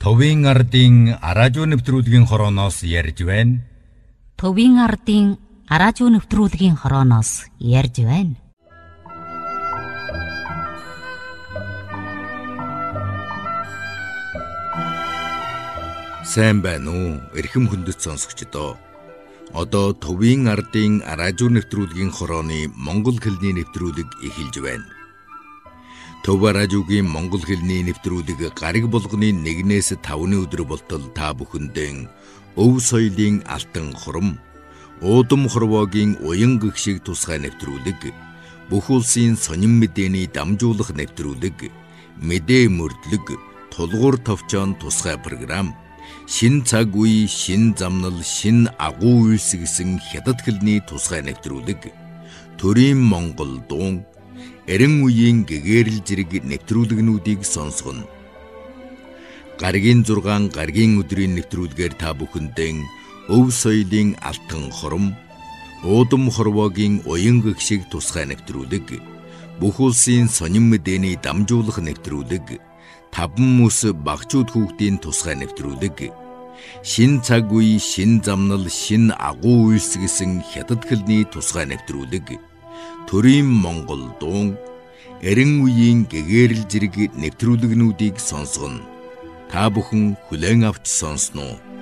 Төвийн ардын араажуу нэвтрүүлгийн хорооноос ярьж байна. Төвийн ардын араажуу нэвтрүүлгийн хорооноос ярьж байна. Сайн байна уу? Эрхэм хүндэт сонсогчдоо. Одоо Төвийн ардын араажуу нэвтрүүлгийн хорооны монгол хэлний нэвтрүүлэг эхэлж байна. Төв араажуугийн монгол хэлний нэвтрүүлэг гариг болгоны 1-ээс 5-ны өдөр болтол та бүхэндээ өв соёлын алтан хурам, уудам хорвоогийн уян гэгшиг тусгай нэвтрүүлэг, бүх улсын сонин мэдээний дамжуулах нэвтрүүлэг, мэдээ мөрдлөг, тулгуур товчоон тусгай програм, шин цаг үе, шин замнал, шин агуу үйлс гэсэн хятад хэлний тусгай нэвтрүүлэг, төрийн монгол дуун, эрен үеийн гэгэрэл зэрэг нэвтрүүлгнүүдийг сонсгоно. Гаригийн 6 гаригийн өдрийн нэвтрүүлгээр та бүхэндээ өв соёлын алтан хором, уудам хорвоогийн уян гэгшиг тусгай нэвтрүүлэг, бүх улсын сонин мэдээний дамжуулах нэвтрүүлэг, таван мөс багчууд хүүхдийн тусгай нэвтрүүлэг, шин цаг үе, шин замнал, шин агуу үйлс гэсэн хятад хэлний тусгай нэвтрүүлэг, төрийн монгол дуун, эрен үеийн гэгэрэл зэрэг нэвтрүүлгнүүдийг сонсгоно. Та бүхэн хүлээн авч сонсноо.